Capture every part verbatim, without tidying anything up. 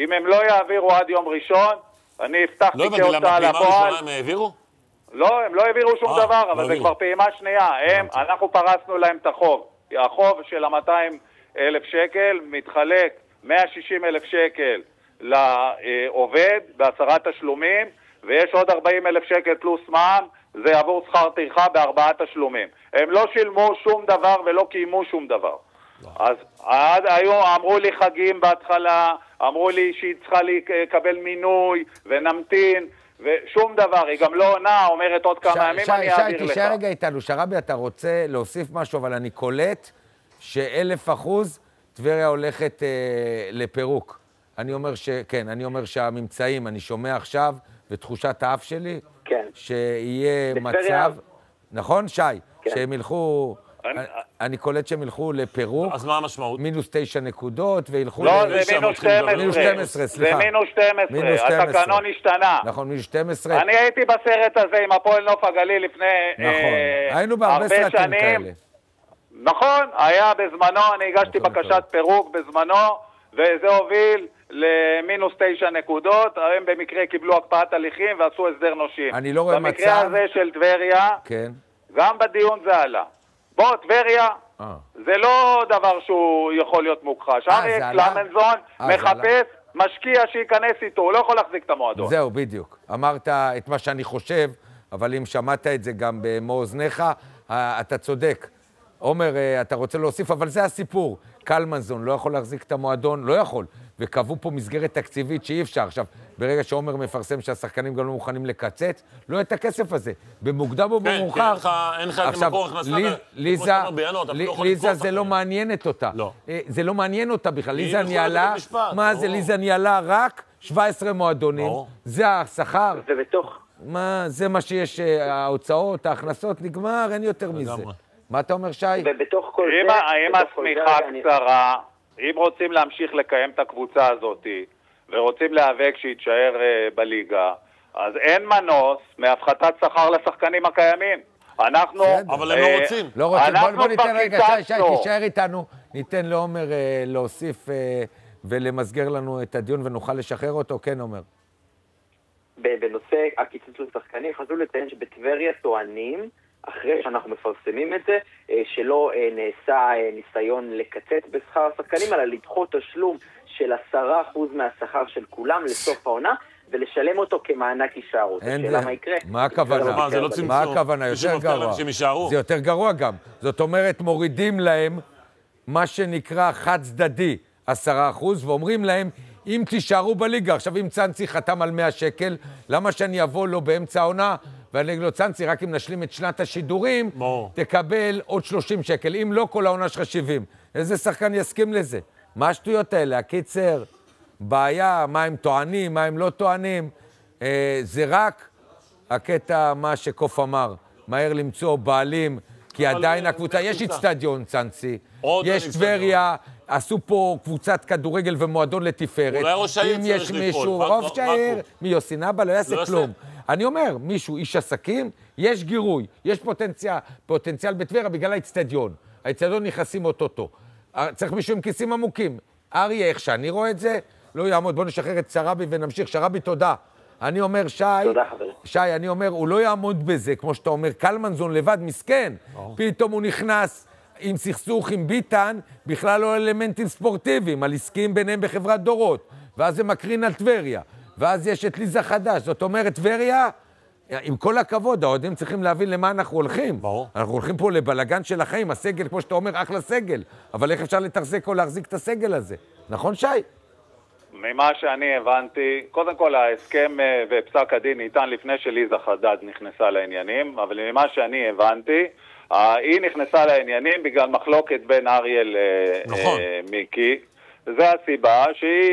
אם הם לא יעבירו עד יום ראשון, אני אפתח לא תיקי הבנתי, למה הוצאה פעימה לפועל. ראשונה הם העבירו? לא, הם לא העבירו שום אה, דבר, לא אבל זה העבירו. כבר פעימה שנייה. הם, אנחנו פרסנו להם את החוב. החוב של ה-מאתיים אלף שקל מתחלק מאה ושישים אלף שקל לעובד בעשרה תשלומים, ויש עוד ארבעים אלף שקל פלוס מע"מ, זה עבור שכר טרחה בארבעה תשלומים. הם לא שילמו שום דבר ולא קיימו שום דבר. אז עד היום אמרו לי חגים בהתחלה, אמרו לי שהיא צריכה לקבל מינוי ונמתין, ושום דבר, היא גם לא עונה, אומרת עוד כמה ימים אני אעביר לך. שי, תשאר רגע איתנו, שרבי, אתה רוצה להוסיף משהו, אבל אני קולט שאלף אחוז טבריה הולכת אה, לפירוק. אני אומר ש... כן, אני אומר שהממצאים, אני שומע עכשיו, ותחושת האף שלי, כן. שיהיה בטבריה... מצב, נכון, שי? כן. שהם ילכו... אני... אני קולט שהם ילכו לפירוק. אז מה המשמעות? מינוס תשע נקודות, וילכו... לא, ל... זה מינוס שתים עשרה. מינוס שתים עשרה, סליחה. זה מינוס שתים עשרה, התקנון השתנה. נכון, מינוס שתים עשרה. אני הייתי בסרט הזה עם הפועל נוף הגליל לפני נכון, אה, היינו בהרבה סרטים שנים. כאלה. נכון, היה בזמנו, אני הגשתי נכון, בקשת טוב. פירוק בזמנו, וזה הוביל למינוס תשע נקודות, הם במקרה קיבלו הקפאת הליכים ועשו הסדר נושים. אני לא רואה מצב... במקרה הזה של טבריה, כן. גם בדיון זה עלה. בוא, טבריה, אה. זה לא דבר שהוא יכול להיות מוכחש. אה, אריק זה עלה? למנזון אה, זה מחפש משקיע שייכנס איתו, הוא לא יכול להחזיק את המועדון. זהו, בדיוק. אמרת את מה שאני חושב, אבל אם שמעת את זה גם במו אוזניך, אתה צודק. עומר, אתה רוצה להוסיף, אבל זה הסיפור. קלמנזון לא יכול להחזיק את המועדון, לא יכול. וקבעו פה מסגרת תקציבית שאי אפשר. עכשיו, ברגע שעומר מפרסם שהשחקנים גם לא מוכנים לקצץ, לא יהיה את הכסף הזה. במוקדם או במאוחר... כן, אין לך מקור הכנסה. ליזה זה לא מעניינת אותה. לא. זה לא מעניין אותה בכלל. ליזה ניהלה... מה זה? ליזה ניהלה רק שבע עשרה מועדונים. זה השכר. ובתוך... מה, זה מה שיש, ההוצאות, ההכנסות, נגמר, אין יותר מזה. מה אתה אומר, שי? ובתוך כל אם, זה... אם השמיכה קצרה, אם רוצים להמשיך לקיים את הקבוצה הזאת, ורוצים להיאבק שהיא תישאר uh, בליגה, אז אין מנוס מהפחתת שכר לשחקנים הקיימים. אנחנו... אבל הם לא רוצים. לא רוצים, בוא, בוא ניתן רגע, שי, שי, קיצצנו. תישאר איתנו, ניתן לעומר uh, להוסיף uh, ולמסגר לנו את הדיון ונוכל לשחרר אותו, כן עומר. בנושא הקיצוץ לשחקנים, חשוב לציין שבטבריה טוענים, אחרי שאנחנו מפרסמים את זה, שלא נעשה ניסיון לקצץ בשכר השחקנים, אלא לדחות תשלום של עשרה אחוז מהשכר של כולם לסוף העונה, ולשלם אותו כמענק הישארות. השאלה מה יקרה? מה הכוונה? זה לא צמצום. מה הכוונה? יותר גרוע. זה יותר גרוע גם. זאת אומרת, מורידים להם מה שנקרא חד צדדי, עשרה אחוז, ואומרים להם, אם תישארו בליגה, עכשיו אם צאנצי חתם על מאה שקל, למה שאני אבוא לו באמצע העונה, ואני אגיד לו, צאנצי, רק אם נשלים את שנת השידורים, תקבל עוד שלושים שקל, אם לא כל העונה שלך שבעים. איזה שחקן יסכים לזה? מה השטויות האלה? הקיצר, בעיה, מה הם טוענים, מה הם לא טוענים, אה, זה רק הקטע מה שקוף אמר, מהר למצוא בעלים, כי עדיין הקבוצה, יש אצטדיון צאנצי, יש טבריה, עשו פה קבוצת כדורגל ומועדון לתפארת. אולי ראש העיר צריך לפעול. ראש העיר, מי יוסי נבא לא יעשה כלום. אני אומר, מישהו, איש עסקים, יש גירוי, יש פוטנציאל, פוטנציאל בטבריה בגלל האצטדיון. האצטדיון נכנסים אוטוטו. צריך מישהו עם כיסים עמוקים. אריה, איך שאני רואה את זה, לא יעמוד. בוא נשחרר את שרבי ונמשיך. שרבי, תודה. אני אומר, שי, תודה, חברים. שי, אני אומר, הוא לא יעמוד בזה, כמו שאתה אומר, קלמנזון לבד, מסכן. פתאום הוא נכנס עם סכסוך עם ביטן, בכלל לא אלמנטים ספורטיביים, על עסקים ביניהם בחברת דורות. ואז זה מקרין על טבריה. ואז יש את ליזה חדש. זאת אומרת, טבריה, עם כל הכבוד, האוהדים צריכים להבין למה אנחנו הולכים. ברור. אנחנו הולכים פה לבלגן של החיים, הסגל, כמו שאתה אומר, אחלה סגל. אבל איך אפשר לתחזק או להחזיק את הסגל הזה? נכון, שי? ממה שאני הבנתי, קודם כל ההסכם ופסק הדין ניתן לפני שליזה חדד נכנסה לעניינים, אבל ממה שאני הבנתי, היא נכנסה לעניינים בגלל מחלוקת בין אריאל למיקי. זה הסיבה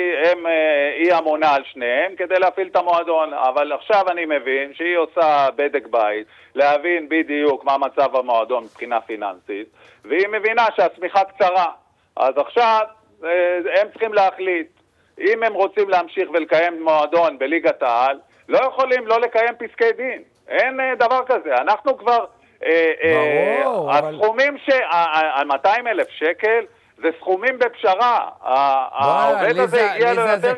שהיא אמונה על שניהם כדי להפעיל את המועדון, אבל עכשיו אני מבין שהיא עושה בדק בית, להבין בדיוק מה מצב המועדון מבחינה פיננסית, והיא מבינה שהצמיחה קצרה. אז עכשיו הם צריכים להחליט, אם הם רוצים להמשיך ולקיים מועדון בליגת העל, לא יכולים לא לקיים פסקי דין. אין דבר כזה. אנחנו כבר... ברור, הסכומים ש... ה-מאתיים אלף שקל זה סכומים בפשרה. העובד הזה הגיע לו יותר